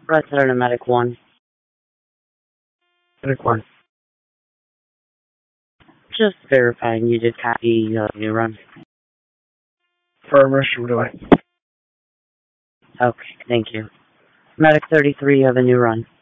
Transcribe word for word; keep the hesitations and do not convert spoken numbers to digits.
Red Center Medic one. Medic one. Just verifying you did copy uh, new run. Affirmative, shoot away. Okay, thank you. Medic thirty-three, you have a new run.